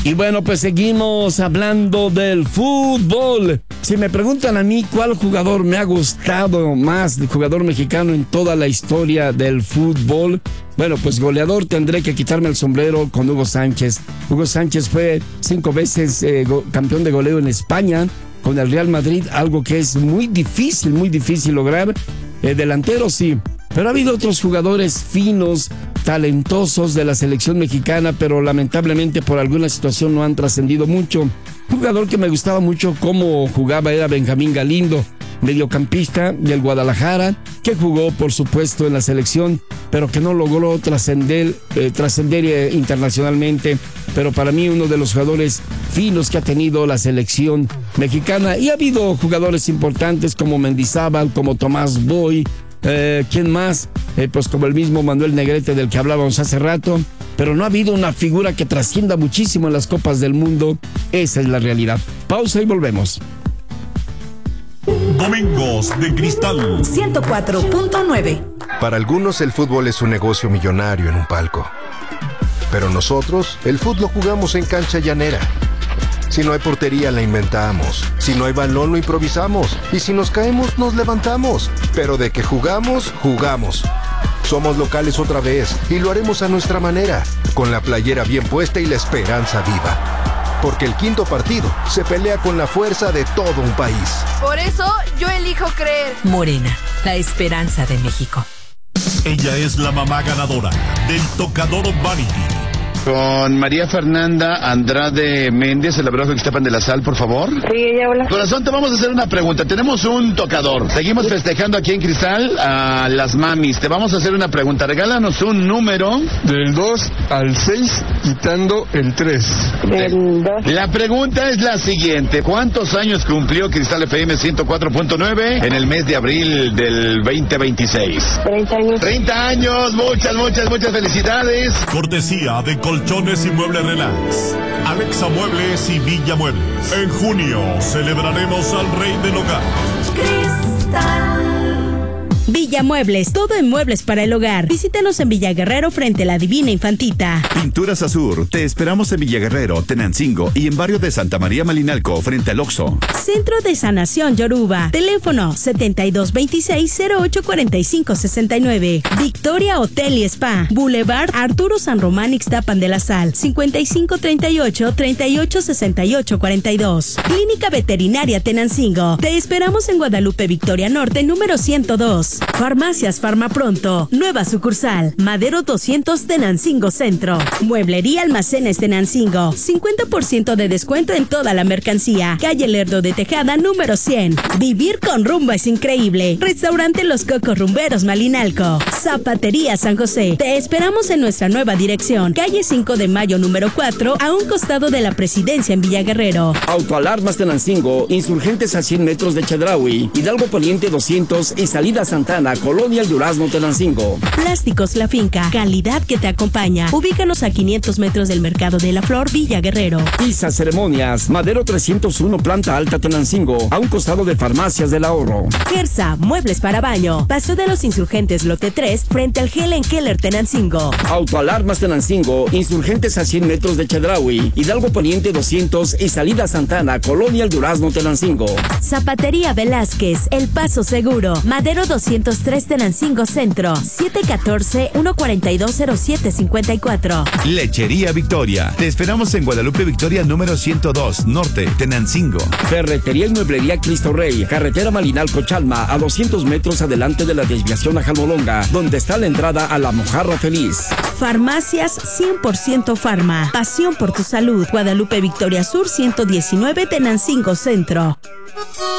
Y bueno, pues seguimos hablando del fútbol. Si me preguntan a mí cuál jugador me ha gustado más, el jugador mexicano en toda la historia del fútbol, bueno, pues goleador tendré que quitarme el sombrero con Hugo Sánchez. Hugo Sánchez fue 5 veces campeón de goleo en España con el Real Madrid, algo que es muy difícil lograr. Delantero sí, pero ha habido otros jugadores finos, talentosos de la selección mexicana, pero lamentablemente por alguna situación no han trascendido mucho. Un jugador que me gustaba mucho cómo jugaba era Benjamín Galindo, mediocampista del Guadalajara, que jugó por supuesto en la selección, pero que no logró trascender internacionalmente. Pero para mí uno de los jugadores finos que ha tenido la selección mexicana. Y ha habido jugadores importantes como Mendizábal, como Tomás Boy, ¿quién más? Pues como el mismo Manuel Negrete del que hablábamos hace rato. Pero no ha habido una figura que trascienda muchísimo en las Copas del Mundo. Esa es la realidad. Pausa y volvemos. Domingos de Cristal 104.9. Para algunos el fútbol es un negocio millonario en un palco. Pero nosotros, el fútbol jugamos en cancha llanera. Si no hay portería, la inventamos. Si no hay balón, lo improvisamos. Y si nos caemos, nos levantamos. Pero de que jugamos, jugamos. Somos locales otra vez y lo haremos a nuestra manera, con la playera bien puesta y la esperanza viva. Porque el quinto partido se pelea con la fuerza de todo un país. Por eso yo elijo creer. Morena, la esperanza de México. Ella es la mamá ganadora del Tocador Vanity. Con María Fernanda Andrade Méndez, el abrazo que Ixtapan de la Sal, por favor. Sí, ella habla. Corazón, te vamos a hacer una pregunta. Tenemos un tocador. Seguimos festejando aquí en Cristal a las mamis. Te vamos a hacer una pregunta. Regálanos un número. Del 2 al 6, quitando el 3. Del 2. La pregunta es la siguiente. ¿Cuántos años cumplió Cristal FM 104.9 en el mes de abril del 2026? 30 años. 30 años. Muchas felicidades. Cortesía de Colchones y Muebles Relax, Alexa Muebles y Villa Muebles. En junio celebraremos al rey del hogar. Cristal. Villa Muebles, todo en muebles para el hogar. Visítanos en Villa Guerrero frente a la Divina Infantita. Pinturas Azur, te esperamos en Villa Guerrero, Tenancingo y en barrio de Santa María Malinalco frente al Oxxo. Centro de Sanación Yoruba. Teléfono 7226-084569. Victoria Hotel y Spa. Boulevard Arturo San Román Ixtapan de la Sal. 5538-386842. Clínica Veterinaria Tenancingo. Te esperamos en Guadalupe Victoria Norte, número 102. Farmacias Farmapronto. Nueva sucursal. Madero 200 Tenancingo Centro. Mueblería Almacenes Tenancingo. 50% de descuento en toda la mercancía. Calle Lerdo de Tejada, número 100. Vivir con rumba es increíble. Restaurante Los Cocos Rumberos Malinalco. Zapatería San José. Te esperamos en nuestra nueva dirección. Calle 5 de Mayo, número 4, a un costado de la Presidencia en Villa Guerrero. Autoalarmas Tenancingo, insurgentes a 100 metros de Chedraui. Hidalgo Poniente 200 y salida Santana, Colonia El Durazno, Tenancingo. Plásticos La Finca, calidad que te acompaña. Ubícanos a 500 metros del Mercado de la Flor, Villa Guerrero. Pisa Ceremonias, Madero 301, planta alta, Tenancingo, a un costado de Farmacias del Ahorro. Gersa, muebles para baño. Paseo de los Insurgentes, lote 3, frente al Helen Keller, Tenancingo. Autoalarmas Tenancingo, insurgentes a 100 metros de Chedraui. Hidalgo Poniente 200 y salida Santana, Colonia El Durazno, Tenancingo. Zapatería Velázquez, El Paso Seguro. Madero 203, Tenancingo Centro. 714-142-0754. Lechería Victoria, te esperamos en Guadalupe Victoria número 102, Norte, Tenancingo. Ferretería y Mueblería Cristo Rey, carretera Malinalco Chalma, a 200 metros adelante de la desviación a Jalmolonga, donde está la entrada a La Mojarra Feliz. Farmacias 100% Farma. Pasión por tu salud. Guadalupe Victoria Sur 119, Tenancingo Centro.